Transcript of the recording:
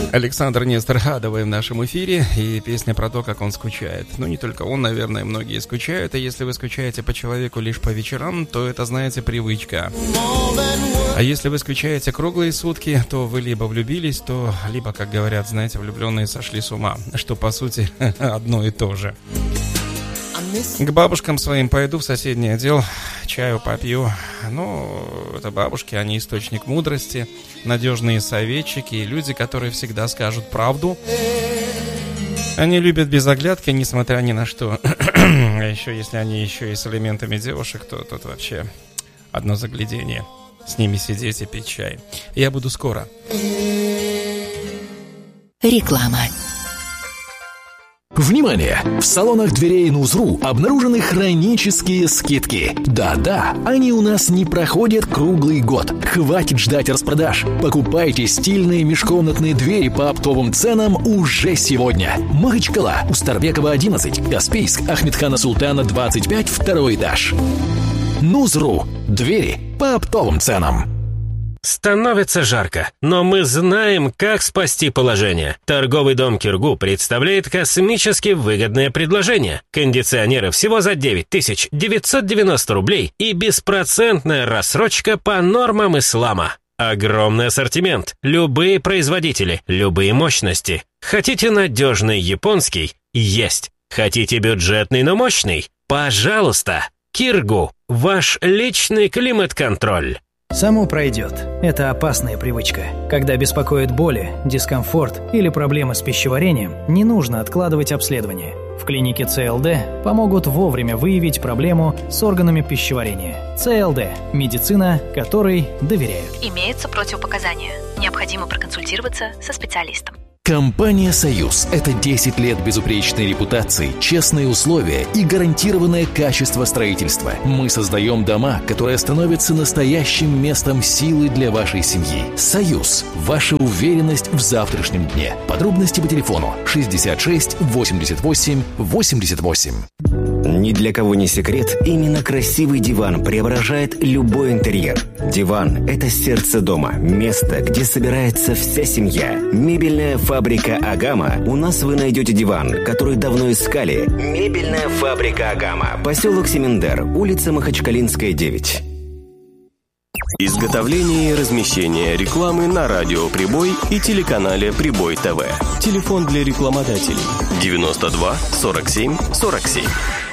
Александр Нестор Адовый в нашем эфире, и песня про то, как он скучает. Ну, не только он, наверное, многие скучают, и если вы скучаете по человеку лишь по вечерам, то это, знаете, привычка. А если вы скучаете круглые сутки, то вы либо влюбились, то либо, как говорят, знаете, влюбленные сошли с ума, что, по сути, одно и то же. К бабушкам своим пойду в соседний отдел, чаю попью. Ну, это бабушки, они источник мудрости, надежные советчики и люди, которые всегда скажут правду. Они любят без оглядки, несмотря ни на что. А еще, если они еще и с элементами девушек, то тут вообще одно заглядение. С ними сидеть и пить чай. Я буду скоро. Реклама. Внимание! В салонах дверей Нузру обнаружены хронические скидки. Да-да, они у нас не проходят круглый год. Хватит ждать распродаж. Покупайте стильные межкомнатные двери по оптовым ценам уже сегодня. Махачкала, Устарбекова, 11, Каспийск, Ахмедхана Султана, 25, второй этаж. Нузру. Двери по оптовым ценам. Становится жарко, но мы знаем, как спасти положение. Торговый дом Киргу представляет космически выгодное предложение. Кондиционеры всего за 9990 рублей и беспроцентная рассрочка по нормам ислама. Огромный ассортимент, любые производители, любые мощности. Хотите надежный японский? Есть. Хотите бюджетный, но мощный? Пожалуйста. Киргу. Ваш личный климат-контроль. Само пройдет. Это опасная привычка. Когда беспокоит боли, дискомфорт или проблемы с пищеварением, не нужно откладывать обследование. В клинике ЦЛД помогут вовремя выявить проблему с органами пищеварения. ЦЛД – медицина, которой доверяют. Имеются противопоказания. Необходимо проконсультироваться со специалистом. Компания «Союз» — это 10 лет безупречной репутации, честные условия и гарантированное качество строительства. Мы создаем дома, которые становятся настоящим местом силы для вашей семьи. «Союз» — ваша уверенность в завтрашнем дне. Подробности по телефону 66 88 88. Ни для кого не секрет, именно красивый диван преображает любой интерьер. Диван – это сердце дома, место, где собирается вся семья. Мебельная фабрика «Агама». У нас вы найдете диван, который давно искали. Мебельная фабрика «Агама». Поселок Семендер, улица Махачкалинская, 9. Изготовление и размещение рекламы на радио «Прибой» и телеканале «Прибой ТВ». Телефон для рекламодателей 92 47 47.